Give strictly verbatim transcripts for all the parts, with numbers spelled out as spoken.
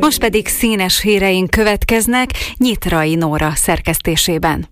Most pedig színes híreink következnek Nyitrai Nóra szerkesztésében.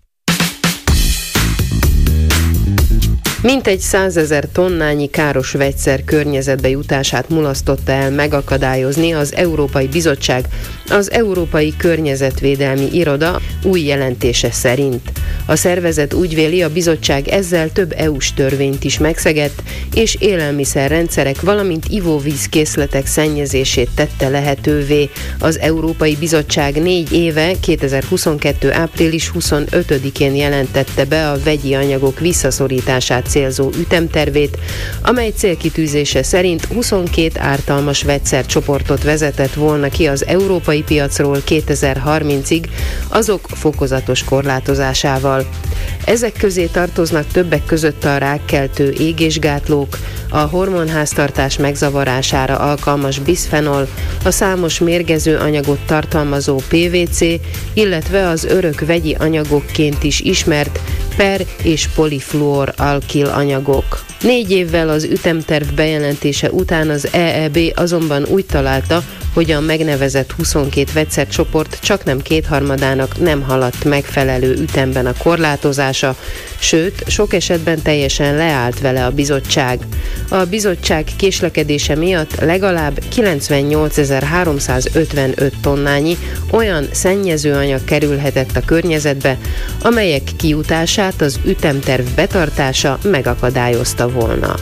Mintegy százezer tonnányi káros vegyszer környezetbe jutását mulasztotta el megakadályozni az Európai Bizottság, az Európai Környezetvédelmi Iroda új jelentése szerint. A szervezet úgy véli, a bizottság ezzel több é u-s törvényt is megszegett, és élelmiszerrendszerek, valamint ivóvízkészletek szennyezését tette lehetővé. Az Európai Bizottság négy éve, kétezer-huszonkettő. április huszonötödikén jelentette be a vegyi anyagok visszaszorítását célzó ütemtervét, amely célkitűzése szerint huszonkét ártalmas vegyszercsoportot vezetett volna ki az európai piacról kétezer-harmincig, azok fokozatos korlátozásával. Ezek közé tartoznak többek között a rákkeltő égésgátlók, a hormonháztartás megzavarására alkalmas biszfenol, a számos mérgező anyagot tartalmazó pé vé cé, illetve az örök vegyi anyagokként is ismert per- és polifluoralkil anyagok. Négy évvel az ütemterv bejelentése után az é é bé azonban úgy találta, hogy a megnevezett huszonkét vegyszercsoport csaknem kétharmadának nem haladt megfelelő ütemben a korlátozása, sőt, sok esetben teljesen leállt vele a bizottság. A bizottság késlekedése miatt legalább kilencvennyolcezer-háromszázötvenöt tonnányi olyan szennyezőanyag kerülhetett a környezetbe, amelyek kijutását az ütemterv betartása megakadályozta volna.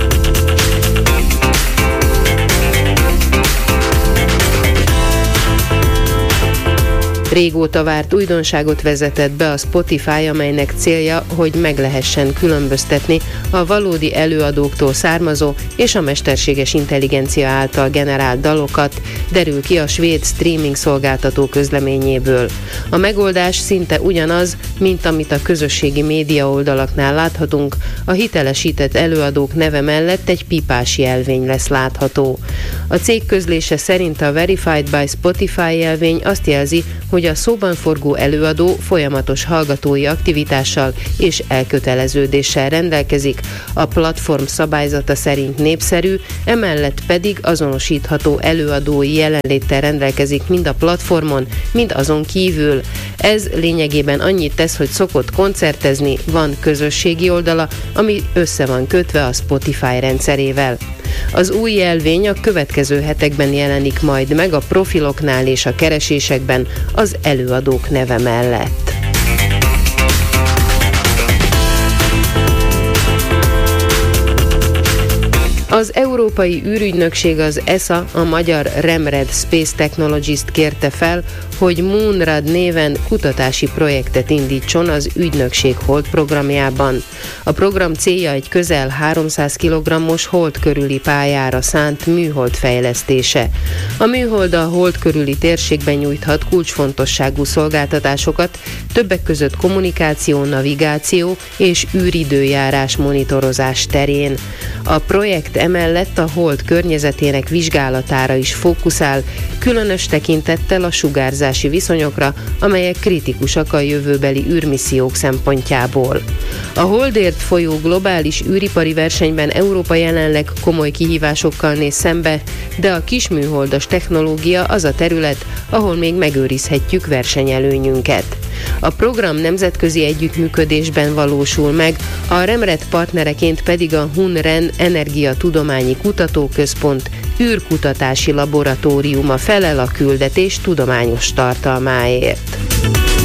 Régóta várt újdonságot vezetett be a Spotify, amelynek célja, hogy meg lehessen különböztetni a valódi előadóktól származó és a mesterséges intelligencia által generált dalokat, derül ki a svéd streaming szolgáltató közleményéből. A megoldás szinte ugyanaz, mint amit a közösségi média oldalaknál láthatunk, a hitelesített előadók neve mellett egy pipás jelvény lesz látható. A cég közlése szerint a Verified by Spotify jelvény azt jelzi, hogy a szóban forgó előadó folyamatos hallgatói aktivitással és elköteleződéssel rendelkezik, a platform szabályzata szerint népszerű, emellett pedig azonosítható előadói jelenléttel rendelkezik mind a platformon, mind azon kívül. Ez lényegében annyit tesz, hogy szokott koncertezni, van közösségi oldala, ami össze van kötve a Spotify rendszerével. Az új jelvény a következő hetekben jelenik majd meg a profiloknál és a keresésekben az előadók neve mellett. Az Európai űrügynökség, az é es á, a magyar Remred Space Technologies-t kérte fel, hogy Moonrad néven kutatási projektet indítson az ügynökség Hold programjában. A program célja egy közel háromszáz kilogrammos Hold körüli pályára szánt műhold fejlesztése. A műhold a Hold körüli térségben nyújthat kulcsfontosságú szolgáltatásokat, többek között kommunikáció, navigáció és űridőjárás monitorozás terén. A projekt emellett a Hold környezetének vizsgálatára is fókuszál, különös tekintettel a sugárzási viszonyokra, amelyek kritikusak a jövőbeli űrmissziók szempontjából. A Holdért folyó globális űripari versenyben Európa jelenleg komoly kihívásokkal néz szembe, de a kisműholdas technológia az a terület, ahol még megőrizhetjük versenyelőnyünket. A program nemzetközi együttműködésben valósul meg, a Remred partnereként pedig a Hunren Energiatudományi Kutatóközpont űrkutatási laboratóriuma felel a küldetés tudományos tartalmáért.